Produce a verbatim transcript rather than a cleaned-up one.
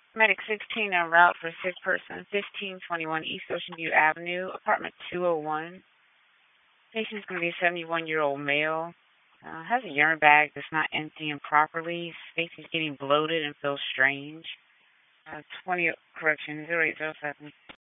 Medic sixteen en route for sick person, fifteen twenty-one East Ocean View Avenue, apartment two oh one. Patient's going to be a seventy-one-year-old male. Uh, has a urine bag that's not emptying properly. Space is getting bloated and feels strange. Uh, twenty, correction, zero eight zero seven.